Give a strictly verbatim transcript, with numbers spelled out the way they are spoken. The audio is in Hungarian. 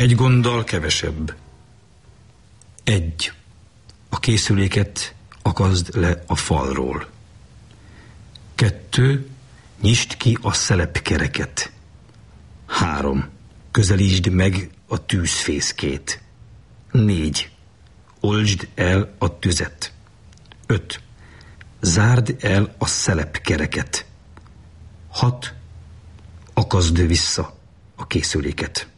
Egy gonddal kevesebb. Egy. A készüléket akaszd le a falról. Kettő. Nyisd ki a szelepkereket. Három. Közelítsd meg a tűzfészkét. Négy. Oltsd el a tüzet. Öt. Zárd el a szelepkereket. Hat. Akaszd vissza a készüléket.